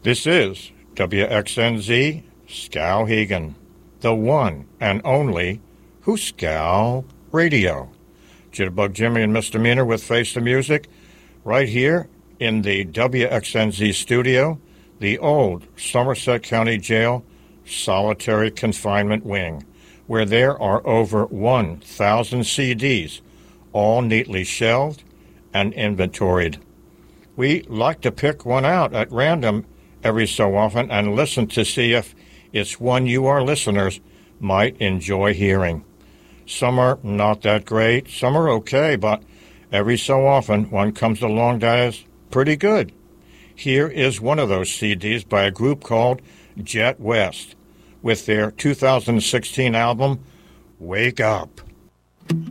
This is WXNZ Skowhegan, the one and only Hooskow Radio. Jitterbug Jimmy and Misdemeanor with Face the Music, right here in the WXNZ studio, the old Somerset County Jail Solitary Confinement Wing, where there are over 1,000 CDs, all neatly shelved and inventoried. We like to pick one out at random every so often and listen to see if it's one you, our listeners, might enjoy hearing. Some are not that great, some are okay, but every so often one comes along that is pretty good. Here is one of those CDs by a group called Jet West with their 2016 album, Wake Up.